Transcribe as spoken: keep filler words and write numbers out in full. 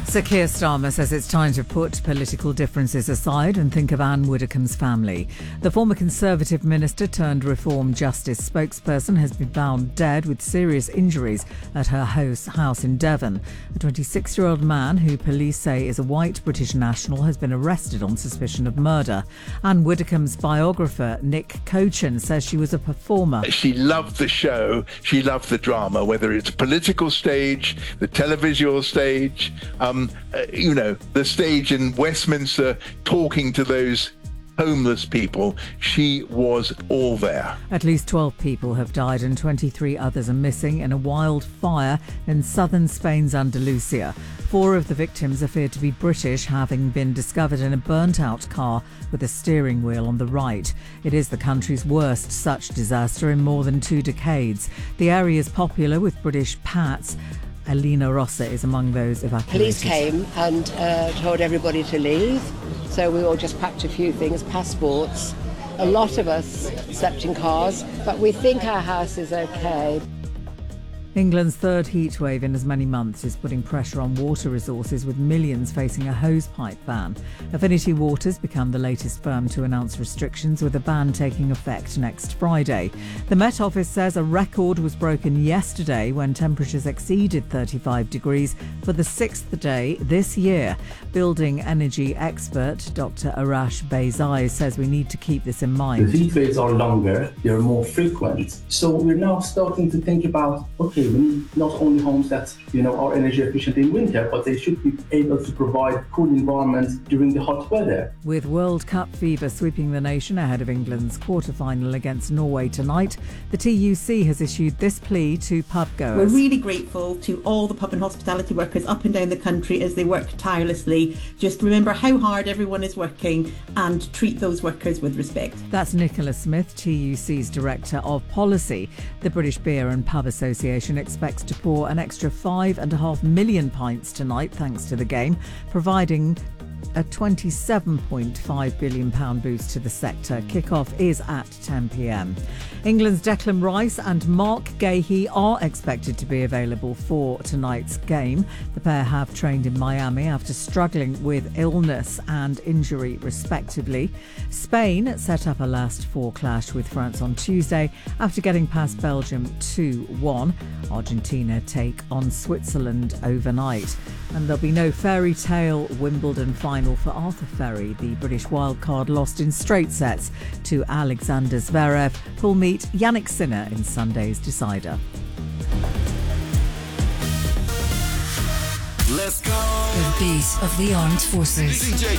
Sir Keir Starmer says it's time to put political differences aside and think of Anne Widdecombe's family. The former Conservative minister turned Reform Justice spokesperson has been found dead with serious injuries at her house in Devon. A twenty-six-year-old man who police say is a white British national has been arrested on suspicion of murder. Anne Widdecombe's biographer, Nick Cochin, says she was a performer. She loved the show. She loved the drama, whether it's political stage, the televisual stage, um, uh, you know, the stage in Westminster talking to those homeless people. She was all there. At least twelve people have died and twenty-three others are missing in a wildfire in southern Spain's Andalusia. Four of the victims are feared to be British, having been discovered in a burnt-out car with a steering wheel on the right. It is the country's worst such disaster in more than two decades. The area is popular with British Pats. Alina Rossa is among those evacuated. Police came and uh, told everybody to leave, so we all just packed a few things, passports. A lot of us slept in cars, but we think our house is okay. England's third heatwave in as many months is putting pressure on water resources, with millions facing a hosepipe ban. Affinity Waters become the latest firm to announce restrictions, with a ban taking effect next Friday. The Met Office says a record was broken yesterday when temperatures exceeded thirty-five degrees for the sixth day this year. Building energy expert Doctor Arash Beizai says we need to keep this in mind. The heat waves are longer, they are more frequent. So we're now starting to think about, okay, we need not only homes that, you know, are energy efficient in winter, but they should be able to provide cool environments during the hot weather. With World Cup fever sweeping the nation ahead of England's quarter-final against Norway tonight, the T U C has issued this plea to pub goers. We're really grateful to all the pub and hospitality workers up and down the country as they work tirelessly. Just remember how hard everyone is working and treat those workers with respect. That's Nicola Smith, T U C's Director of Policy. The British Beer and Pub Association expects to pour an extra five and a half million pints tonight thanks to the game, providing a twenty-seven point five billion pounds boost to the sector. Kick-off is at ten p.m. England's Declan Rice and Mark Gahey are expected to be available for tonight's game. The pair have trained in Miami after struggling with illness and injury, respectively. Spain set up a last four clash with France on Tuesday after getting past Belgium two one. Argentina take on Switzerland overnight. And there'll be no fairy tale Wimbledon final for Arthur Ferry. The British wildcard lost in straight sets to Alexander Zverev, who'll meet Yannick Sinner in Sunday's decider. Let's go. The beat of the armed forces.